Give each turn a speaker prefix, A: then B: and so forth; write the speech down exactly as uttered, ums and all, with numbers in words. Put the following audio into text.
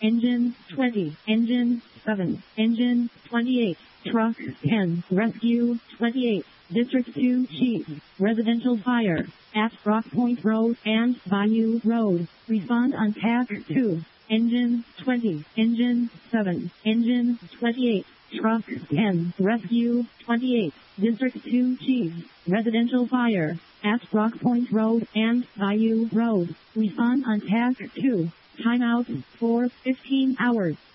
A: Engine twenty. Engine seven. Engine twenty-eight. Truck ten. Rescue twenty-eight. District two Chief. Residential fire at Rock Point Road and Bayou Road. Respond on task two. Engine twenty. Engine seven. Engine twenty-eight. Truck ten. Rescue twenty-eight. District two Chief. Residential fire at Rock Point Road and Bayou Road. Respond on task two. Timeout for fifteen hours.